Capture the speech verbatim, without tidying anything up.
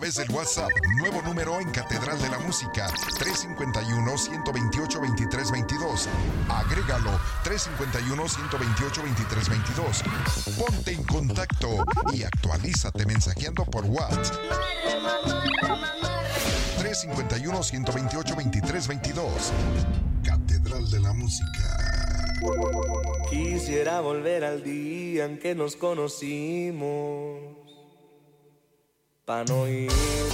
través del WhatsApp, nuevo número en Catedral de la Música, tres cinco uno, uno dos ocho, dos tres dos dos. Agrégalo, tres cinco uno, uno dos ocho, dos tres dos dos. Ponte en contacto y actualízate mensajeando por WhatsApp. tres cinco uno, uno dos ocho, dos tres dos dos. Catedral de la Música. Quisiera volver al día en que nos conocimos, pa' no ir